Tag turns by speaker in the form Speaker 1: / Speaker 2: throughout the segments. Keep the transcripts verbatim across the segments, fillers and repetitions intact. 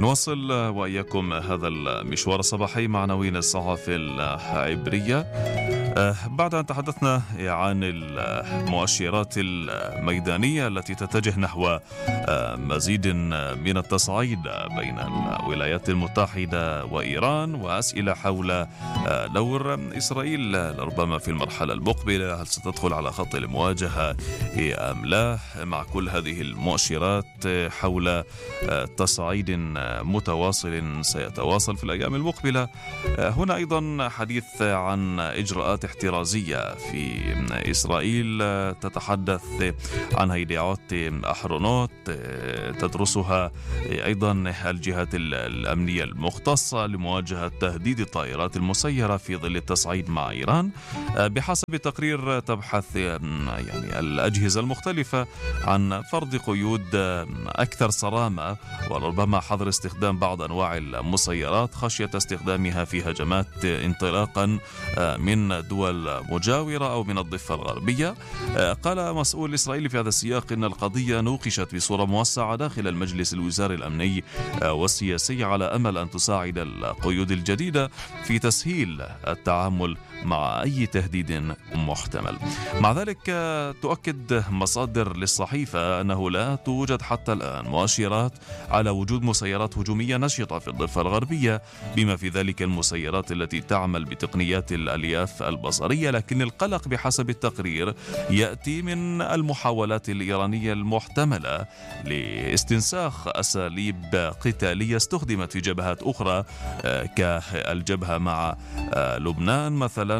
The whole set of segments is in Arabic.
Speaker 1: نواصل وإياكم هذا المشوار الصباحي مع عناوين الصحف العبرية. بعد أن تحدثنا عن المؤشرات الميدانية التي تتجه نحو مزيد من التصعيد بين الولايات المتحدة وإيران، وأسئلة حول دور إسرائيل ربما في المرحلة المقبلة، هل ستدخل على خط المواجهة أم لا، مع كل هذه المؤشرات حول تصعيد متواصل سيتواصل في الأيام المقبلة. هنا أيضا حديث عن إجراءات احترازية في إسرائيل تتحدث عنها إيداعات أحرونوت تدرسها أيضا الجهات الأمنية المختصة لمواجهة تهديد الطائرات المسيرة في ظل التصعيد مع إيران. بحسب تقرير تبحث يعني الأجهزة المختلفة عن فرض قيود أكثر صرامة وربما حظر استخدام بعض أنواع المسيرات خشية استخدامها في هجمات انطلاقا من دول مجاورة أو من الضفة الغربية. قال مسؤول إسرائيلي في هذا السياق إن القضية نوقشت بصورة موسعة داخل المجلس الوزاري الأمني والسياسي على أمل أن تساعد القيود الجديدة في تسهيل التعامل مع أي تهديد محتمل. مع ذلك تؤكد مصادر للصحيفة أنه لا توجد حتى الآن مؤشرات على وجود مسيرات هجومية نشطة في الضفة الغربية، بما في ذلك المسيرات التي تعمل بتقنيات الألياف البصرية. لكن القلق بحسب التقرير يأتي من المحاولات الإيرانية المحتملة لاستنساخ أساليب قتالية استخدمت في جبهات أخرى كالجبهة مع لبنان مثلا،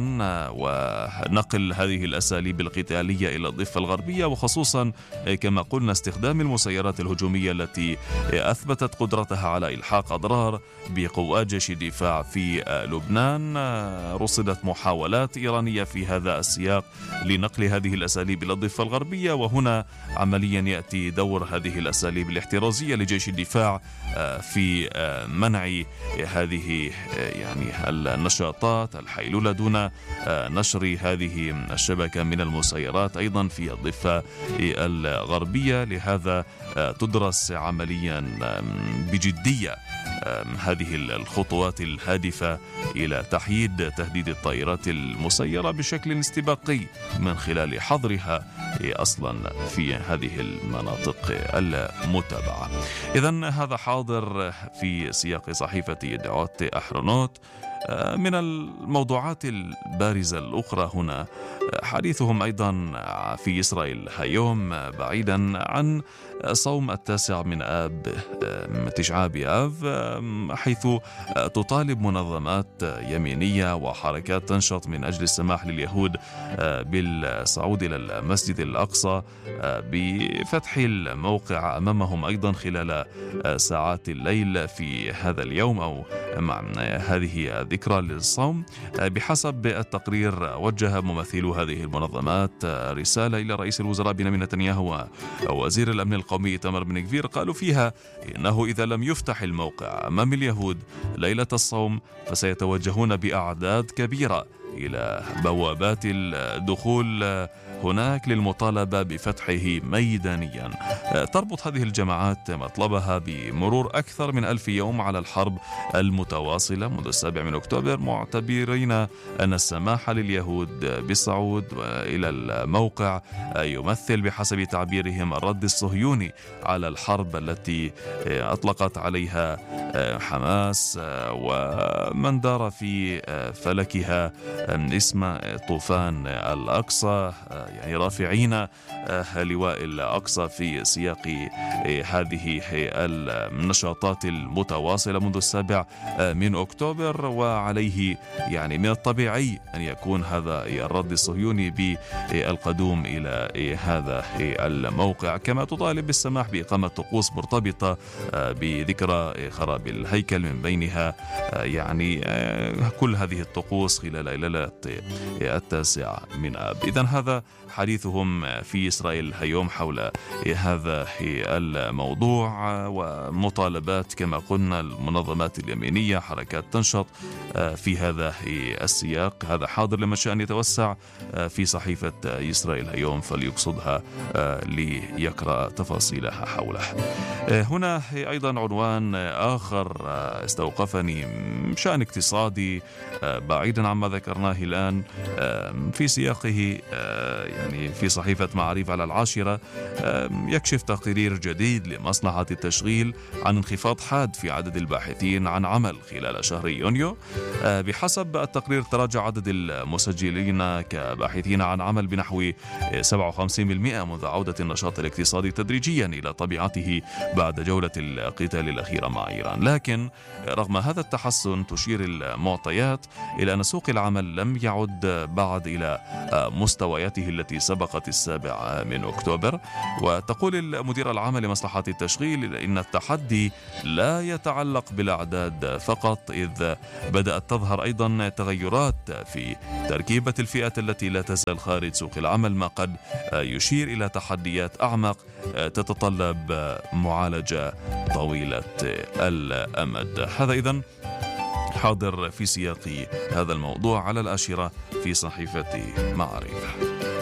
Speaker 1: ونقل هذه الأساليب القتالية إلى الضفة الغربية، وخصوصا كما قلنا استخدام المسيرات الهجومية التي أثبتت قدرتها على إلحاق أضرار بقوات جيش الدفاع في لبنان. رصدت محاولات إيرانية في هذا السياق لنقل هذه الأساليب إلى الضفة الغربية، وهنا عمليا يأتي دور هذه الأساليب الاحترازية لجيش الدفاع في منع هذه يعني النشاطات الحيلولة دون نشر هذه الشبكة من المسيرات أيضا في الضفة الغربية. لهذا تدرس عمليا بجدية هذه الخطوات الهادفة إلى تحييد تهديد الطائرات المسيرة بشكل استباقي من خلال حظرها أصلا في هذه المناطق المتابعة. إذن هذا حاضر في سياق صحيفة إيداعات أحرونوت. من الموضوعات البارزة الأخرى هنا حديثهم أيضا في إسرائيل هيوم، بعيدا عن صوم التاسع من آب تشعة بآب، حيث تطالب منظمات يمينية وحركات تنشط من أجل السماح لليهود بالصعود إلى المسجد الأقصى بفتح الموقع أمامهم أيضا خلال ساعات الليل في هذا اليوم أو مع هذه الذكرى للصوم. بحسب التقرير وجه ممثلو هذه المنظمات رسالة إلى رئيس الوزراء بنيامين نتنياهو ووزير الأمن القومي إيتمار بن غفير، قالوا فيها إنه إذا لم يفتح الموقع أمام اليهود ليلة الصوم فسيتوجهون بأعداد كبيرة إلى بوابات الدخول هناك للمطالبة بفتحه ميدانيا. تربط هذه الجماعات مطلبها بمرور أكثر من ألف يوم على الحرب المتواصلة منذ السابع من أكتوبر، معتبرين أن السماح لليهود بالصعود إلى الموقع يمثل بحسب تعبيرهم الرد الصهيوني على الحرب التي أطلقت عليها حماس ومن دار في فلكها اسم طوفان الأقصى، يعني رافعين لواء الأقصى في سياق هذه النشاطات المتواصلة منذ السابع من أكتوبر. وعليه يعني من الطبيعي أن يكون هذا الرد الصهيوني بالقدوم إلى هذا الموقع، كما تطالب بالسماح بإقامة طقوس مرتبطة بذكرى خراب الهيكل، من بينها يعني كل هذه الطقوس خلال ليلة التاسع من آب. إذن هذا حديثهم في إسرائيل اليوم حول هذا الموضوع، ومطالبات كما قلنا المنظمات اليمينية، حركات تنشط في هذا السياق. هذا حاضر لمن شاء أن يتوسع في صحيفة إسرائيل اليوم فليقصدها ليقرأ تفاصيلها حوله. هنا أيضا عنوان آخر استوقفني، شأن اقتصادي بعيدا عما ذكرناه الآن في سياقه، يعني في صحيفة معاريف على العاشرة يكشف تقرير جديد لمصلحة التشغيل عن انخفاض حاد في عدد الباحثين عن عمل خلال شهر يونيو. بحسب التقرير تراجع عدد المسجلين كباحثين عن عمل بنحو سبعة وخمسين بالمئة منذ عودة النشاط الاقتصادي تدريجيا إلى طبيعته بعد جولة القتال الأخيرة مع إيران. لكن رغم هذا التحسن تشير المعطيات إلى أن سوق العمل لم يعد بعد إلى مستوياته التي سبقت السابع من أكتوبر. وتقول المدير العام لمصلحة التشغيل إن التحدي لا يتعلق بالأعداد فقط، إذ بدأت تظهر أيضا تغيرات في تركيبة الفئات التي لا تزال خارج سوق العمل، ما قد يشير إلى تحديات أعمق تتطلب معالجة طويلة الأمد. هذا إذن حاضر في سياق هذا الموضوع على العاشرة في صحيفة معاريف.